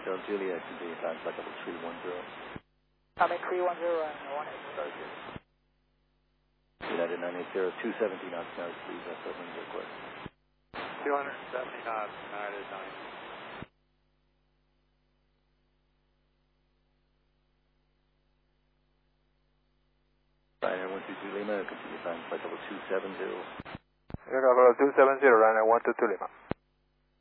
Hotel Juliet, continue climb flight level 310. I'm at 310 and 18. United 980, 270 knots now, please, that's our wind request. 270 knots, United 980. Ryanair 122 Lima, continue climb flight level 270. Aircraft level 270, Ryanair 122 Lima.